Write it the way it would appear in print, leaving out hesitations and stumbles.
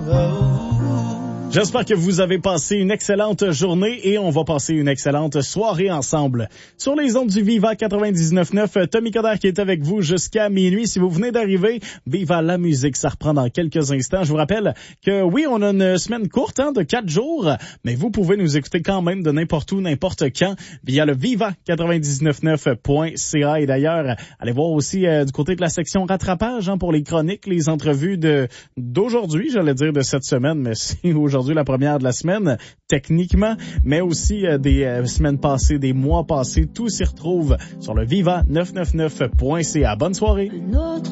J'espère que vous avez passé une excellente journée et on va passer une excellente soirée ensemble. Sur les ondes du Viva 99.9, Tommy Coderre qui est avec vous jusqu'à minuit. Si vous venez d'arriver, Viva la musique, ça reprend dans quelques instants. Je vous rappelle que oui, on a une semaine courte de 4 jours, mais vous pouvez nous écouter quand même de n'importe où, n'importe quand via le viva999.ca. Et d'ailleurs, allez voir aussi du côté de la section rattrapage pour les chroniques, les entrevues d'aujourd'hui, j'allais dire de cette semaine, mais c'est aujourd'hui la première de la semaine, techniquement, mais aussi des semaines passées, des mois passés. Tout s'y retrouve sur le viva999.ca. Bonne soirée!